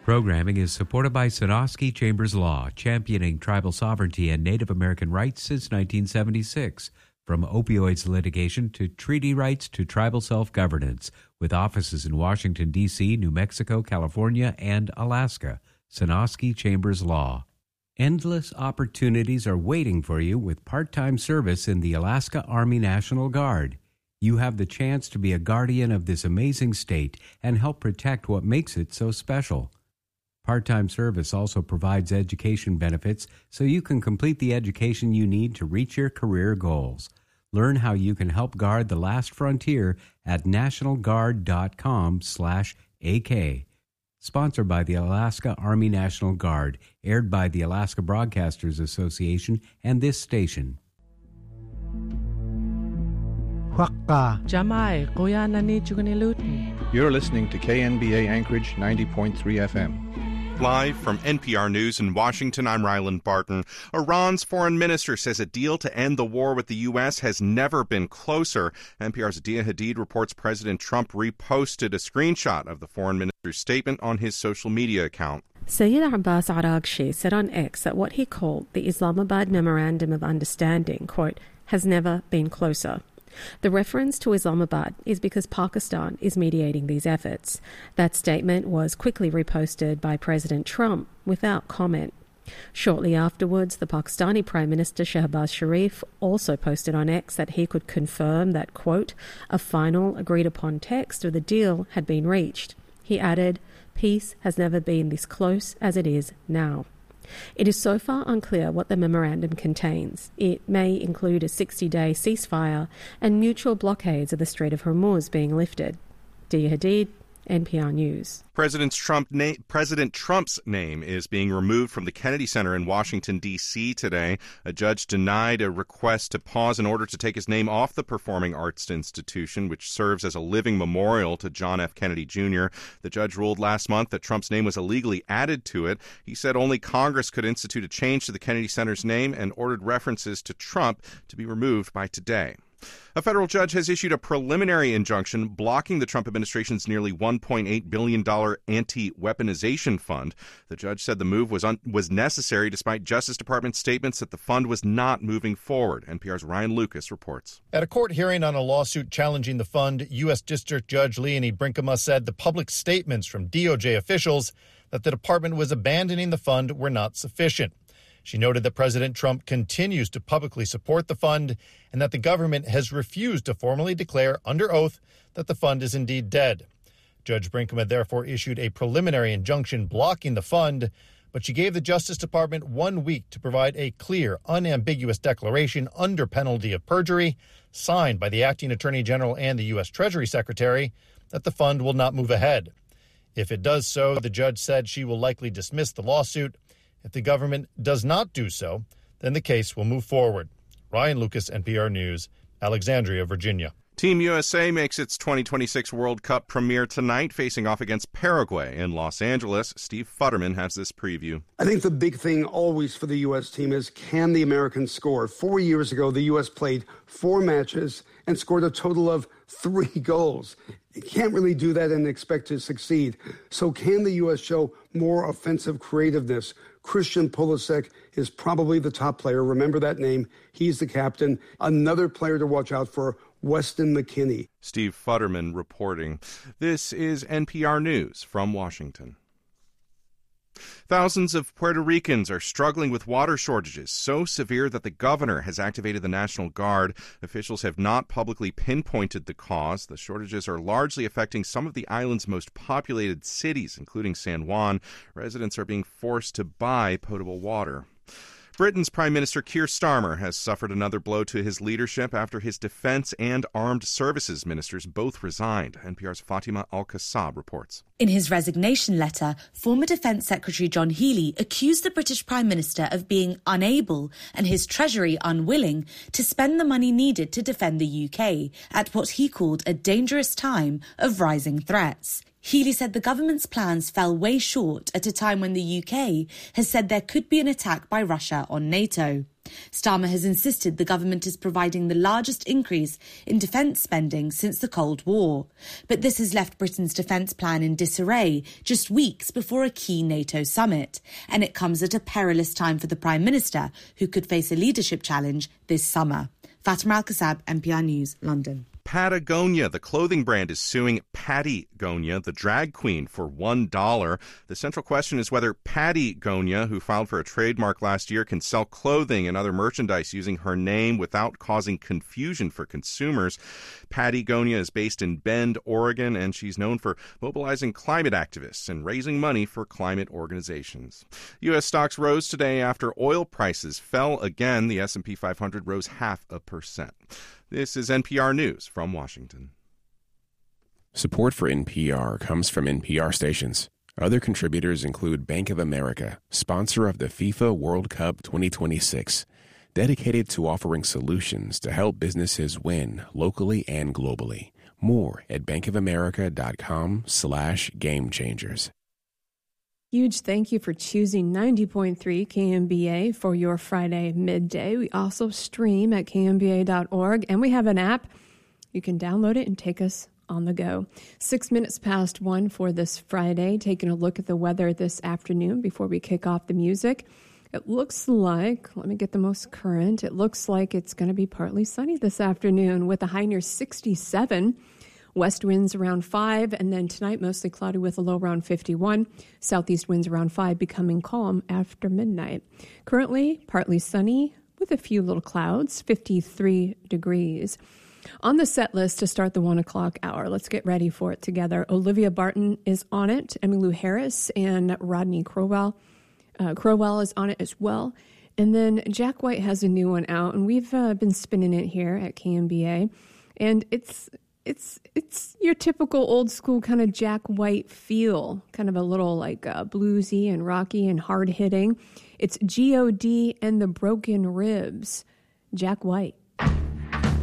Programming is supported by Sonosky Chambers Law, championing tribal sovereignty and Native American rights since 1976. From opioids litigation to treaty rights to tribal self-governance, with offices in Washington, D.C., New Mexico, California, and Alaska. Sonosky Chambers Law. Endless opportunities are waiting for you with part-time service in the Alaska Army National Guard. You have the chance to be a guardian of this amazing state and help protect what makes it so special. Part-time service also provides education benefits so you can complete the education you need to reach your career goals. Learn how you can help guard the last frontier at nationalguard.com/AK. Sponsored by the Alaska Army National Guard, aired by the Alaska Broadcasters Association and this station. You're listening to KNBA Anchorage 90.3 FM. Live from NPR News in Washington, I'm Ryland Barton. Iran's foreign minister says a deal to end the war with the U.S. has never been closer. NPR's Dia Hadid reports President Trump reposted a screenshot of the foreign minister's statement on his social media account. Sayyid Abbas Araghchi said on X that what he called the Islamabad Memorandum of Understanding, quote, has never been closer. The reference to Islamabad is because Pakistan is mediating these efforts. That statement was quickly reposted by President Trump without comment. Shortly afterwards, the Pakistani Prime Minister Shehbaz Sharif also posted on X that he could confirm that, quote, a final agreed-upon text of the deal had been reached. He added, peace has never been this close as it is now. It is so far unclear what the memorandum contains. It may include a 60-day ceasefire and mutual blockades of the Strait of Hormuz being lifted. Dia Hadid, NPR News. President Trump's name is being removed from the Kennedy Center in Washington, D.C. today. A judge denied a request to pause in order to take his name off the Performing Arts Institution, which serves as a living memorial to John F. Kennedy Jr. The judge ruled last month that Trump's name was illegally added to it. He said only Congress could institute a change to the Kennedy Center's name and ordered references to Trump to be removed by today. A federal judge has issued a preliminary injunction blocking the Trump administration's nearly $1.8 billion anti-weaponization fund. The judge said the move was necessary despite Justice Department statements that the fund was not moving forward. NPR's Ryan Lucas reports. At a court hearing on a lawsuit challenging the fund, U.S. District Judge Leonie Brinkema said the public statements from DOJ officials that the department was abandoning the fund were not sufficient. She noted that President Trump continues to publicly support the fund and that the government has refused to formally declare under oath that the fund is indeed dead. Judge Brinkema therefore issued a preliminary injunction blocking the fund, but she gave the Justice Department 1 week to provide a clear, unambiguous declaration under penalty of perjury, signed by the acting Attorney General and the U.S. Treasury Secretary, that the fund will not move ahead. If it does so, the judge said she will likely dismiss the lawsuit. If the government does not do so, then the case will move forward. Ryan Lucas, NPR News, Alexandria, Virginia. Team USA makes its 2026 World Cup premiere tonight, facing off against Paraguay in Los Angeles. Steve Futterman has this preview. I think the big thing always for the U.S. team is, can the Americans score? 4 years ago, the U.S. played 4 matches and scored a total of 3 goals. You can't really do that and expect to succeed. So can the U.S. show more offensive creativeness? Christian Pulisic is probably the top player. Remember that name. He's the captain. Another player to watch out for, Weston McKennie. Steve Futterman reporting. This is NPR News from Washington. Thousands of Puerto Ricans are struggling with water shortages so severe that the governor has activated the National Guard. Officials have not publicly pinpointed the cause. The shortages are largely affecting some of the island's most populated cities, including San Juan. Residents are being forced to buy potable water. Britain's Prime Minister Keir Starmer has suffered another blow to his leadership after his defense and armed services ministers both resigned. NPR's Fatima Al-Kassab reports. In his resignation letter, former Defence Secretary John Healey accused the British Prime Minister of being unable and his Treasury unwilling to spend the money needed to defend the UK at what he called a dangerous time of rising threats. Healey said the government's plans fell way short at a time when the UK has said there could be an attack by Russia on NATO. Starmer has insisted the government is providing the largest increase in defence spending since the Cold War. But this has left Britain's defence plan in disarray just weeks before a key NATO summit. And it comes at a perilous time for the Prime Minister, who could face a leadership challenge this summer. Fatima Al-Kassab, NPR News, London. Patagonia, the clothing brand, is suing Pattygonia, the drag queen, for $1. The central question is whether Pattygonia, who filed for a trademark last year, can sell clothing and other merchandise using her name without causing confusion for consumers. Pattygonia is based in Bend, Oregon, and she's known for mobilizing climate activists and raising money for climate organizations. U.S. stocks rose today after oil prices fell again. The S&P 500 rose 0.5%. This is NPR News from Washington. Support for NPR comes from NPR stations. Other contributors include Bank of America, sponsor of the FIFA World Cup 2026, dedicated to offering solutions to help businesses win locally and globally. More at bankofamerica.com/gamechangers. Huge thank you for choosing 90.3 KMBA for your Friday midday. We also stream at kmba.org, and we have an app. You can download it and take us on the go. 6 minutes past 1 for this Friday, taking a look at the weather this afternoon before we kick off the music. It looks like, let me get the most current, it looks like it's going to be partly sunny this afternoon with a high near 67. West winds around 5, and then tonight mostly cloudy with a low around 51. Southeast winds around 5, becoming calm after midnight. Currently, partly sunny with a few little clouds, 53 degrees. On the set list to start the 1 o'clock hour, let's get ready for it together. Olivia Barton is on it, Emmylou Harris, and Rodney Crowell. Crowell is on it as well. And then Jack White has a new one out, and we've been spinning it here at KMBA. And it's your typical old school kind of Jack White feel, kind of a little like bluesy and rocky and hard hitting. It's G.O.D. and the Broken Ribs, Jack White.